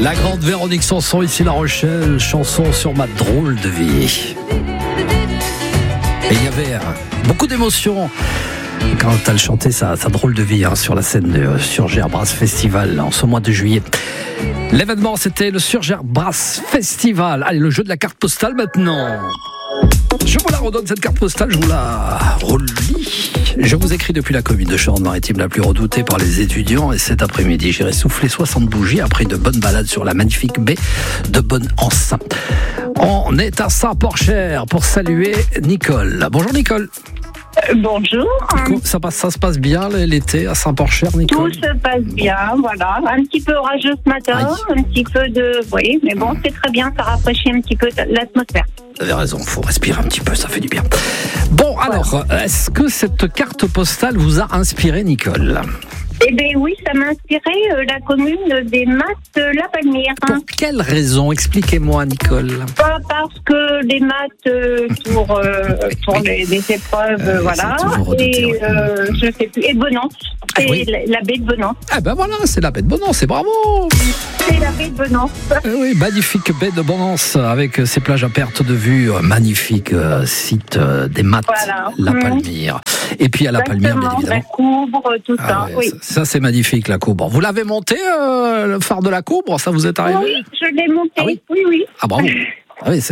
La grande Véronique Sanson, ici La Rochelle, chanson sur ma drôle de vie. Et il y avait beaucoup d'émotions quand elle chantait sa drôle de vie sur la scène de Surgères Brass Festival en ce mois de juillet. L'événement, c'était le Surgères Brass Festival. Allez, le jeu de la carte postale maintenant. Je vous la redonne, cette carte postale, je vous la relis. Je vous écris depuis la commune de Charente-Maritime, la plus redoutée par les étudiants. Et cet après-midi, j'irai souffler 60 bougies après de bonnes balades sur la magnifique baie de Bonne-Anse. On est à Saint-Porcher pour saluer Nicole. Bonjour Nicole. Bonjour. Ça se passe bien l'été à Saint-Porcher, Nicole? Tout se passe bien, voilà. Un petit peu orageux ce matin, un petit peu de... Oui, mais bon, c'est très bien, ça rafraîchit un petit peu l'atmosphère. Vous avez raison, il faut respirer un petit peu, ça fait du bien. Bon, alors, est-ce que cette carte postale vous a inspiré, Nicole? Eh bien oui, ça m'a inspiré la commune des Maths La Palmyre. Pour quelle raison? Expliquez-moi, Nicole. Pas parce que les maths pour les épreuves, voilà. Et je sais plus. Et Bonance. C'est la baie de Bonance. Ah ben voilà, c'est la baie de Bonance, c'est bravo. C'est la baie de Bonance. Oui, magnifique baie de Bonance avec ses plages à perte de vue, magnifique site des Maths, voilà. La Palmyre. Et puis à la Palmyre, bien évidemment. La Coubre, tout ça, oui. Ça, c'est magnifique, la Coubre. Vous l'avez monté, le phare de la Coubre? Ça vous est arrivé? Oui, je l'ai monté, oui. Ah, bravo. Ah oui,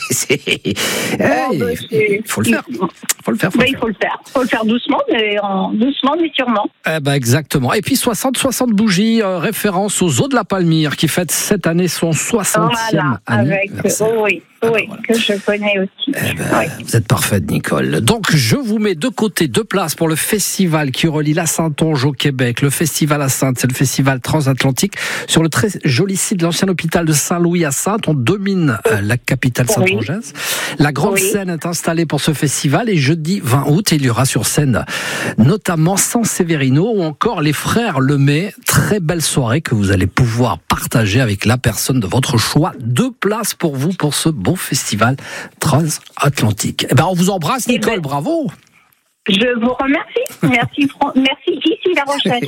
il faut le faire. Il faut le faire doucement, mais sûrement. Exactement. Et puis 60 bougies, référence aux eaux de la Palmyre, qui fête cette année son 60e anniversaire. Oui, que je connais aussi. Vous êtes parfaite, Nicole. Donc, je vous mets de côté 2 places pour le festival qui relie la Saintonge au Québec. Le festival à Saintes, c'est le festival transatlantique sur le très joli site de l'ancien hôpital de Saint-Louis à Saintes. On domine la capitale saintongeaise. La grande scène est installée pour ce festival et jeudi 20 août, il y aura sur scène notamment San Severino ou encore les frères Lemay. Très belle soirée que vous allez pouvoir partager avec la personne de votre choix. 2 places pour vous pour ce beau festival transatlantique. On vous embrasse, Nicole, bravo. Je vous remercie. Merci ici La Rochelle.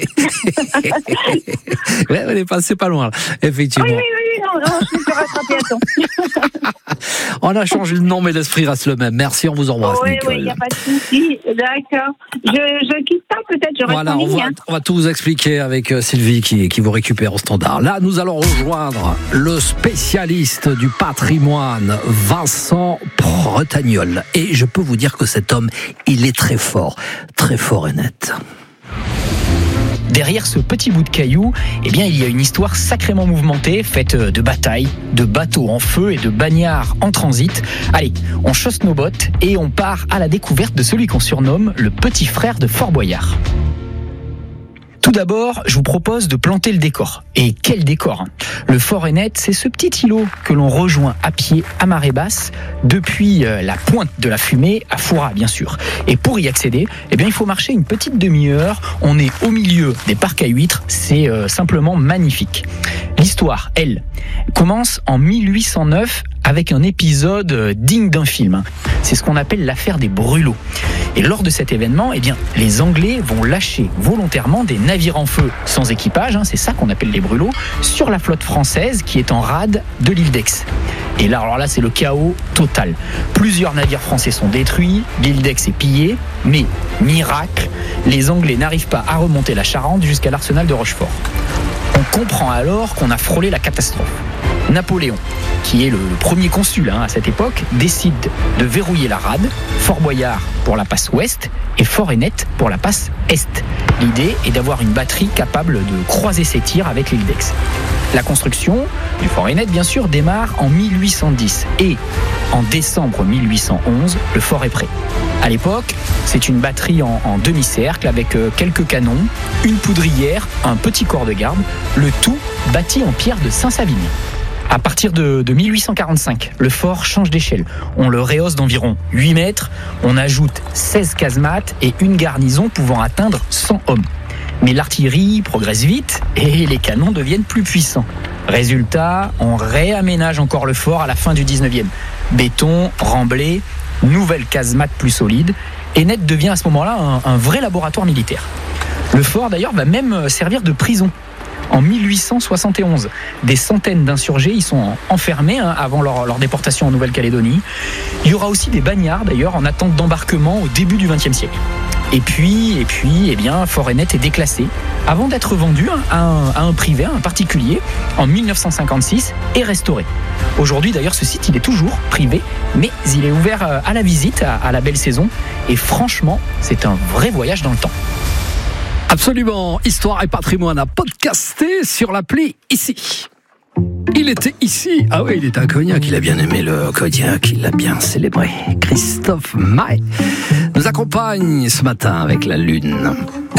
On est passé pas loin, là. Effectivement. Oui, je me suis rattrapé à temps. On a changé le nom, mais l'esprit reste le même. Merci, on vous embrasse, Nicole. Oui, il n'y a pas de souci. D'accord. Je quitte pas, peut-être, je reste en ligne. On va tout vous expliquer avec Sylvie qui vous récupère au standard. Là, nous allons rejoindre le spécialiste du patrimoine, Vincent Bretagnol. Et je peux vous dire que cet homme, il est très fort et net. Derrière ce petit bout de caillou, il y a une histoire sacrément mouvementée, faite de batailles, de bateaux en feu et de bagnards en transit. Allez, on chausse nos bottes et on part à la découverte de celui qu'on surnomme le petit frère de Fort Boyard. Tout d'abord, je vous propose de planter le décor. Et quel décor, hein. Le Fort Hennet, c'est ce petit îlot que l'on rejoint à pied à marée basse depuis la pointe de la Fumée à Fouras, bien sûr. Et pour y accéder, il faut marcher une petite demi-heure. On est au milieu des parcs à huîtres. C'est simplement magnifique. L'histoire, elle, commence en 1809 avec un épisode digne d'un film. C'est ce qu'on appelle l'affaire des brûlots. Et lors de cet événement, les Anglais vont lâcher volontairement des navires en feu sans équipage, c'est ça qu'on appelle les brûlots, sur la flotte française qui est en rade de l'île d'Aix. Et là, c'est le chaos total. Plusieurs navires français sont détruits, l'île d'Aix est pillée, mais miracle, les Anglais n'arrivent pas à remonter la Charente jusqu'à l'arsenal de Rochefort. On comprend alors qu'on a frôlé la catastrophe. Napoléon, qui est le premier consul à cette époque, décide de verrouiller la rade, Fort Boyard pour la passe ouest et Fort Hennet pour la passe est. L'idée est d'avoir une batterie capable de croiser ses tirs avec l'île d'Aix. La construction du Fort Hennet, bien sûr, démarre en 1810 et en décembre 1811, le fort est prêt. À l'époque, c'est une batterie en demi-cercle avec quelques canons, une poudrière, un petit corps de garde, le tout bâti en pierre de Saint-Savine. À partir de 1845, le fort change d'échelle. On le rehausse d'environ 8 mètres, on ajoute 16 casemates et une garnison pouvant atteindre 100 hommes. Mais l'artillerie progresse vite et les canons deviennent plus puissants. Résultat, on réaménage encore le fort à la fin du 19e. Béton, remblai, nouvelle casemate plus solide. Hennet devient à ce moment-là un vrai laboratoire militaire. Le fort d'ailleurs va même servir de prison. en 1871. Des centaines d'insurgés y sont enfermés avant leur déportation en Nouvelle-Calédonie. Il y aura aussi des bagnards d'ailleurs en attente d'embarquement au début du XXe siècle. Et puis, eh bien, Forêt-Nette est déclassé avant d'être vendu à un privé, à un particulier, en 1956 et restauré. Aujourd'hui, d'ailleurs, ce site, il est toujours privé, mais il est ouvert à la visite, à la belle saison. Et franchement, c'est un vrai voyage dans le temps. Absolument, Histoire et Patrimoine à podcaster sur l'appli ici. Il était ici. Ah oui, il était un cognac. Il a bien aimé le cognac. Il l'a bien célébré. Christophe Maé nous accompagne ce matin avec la Lune.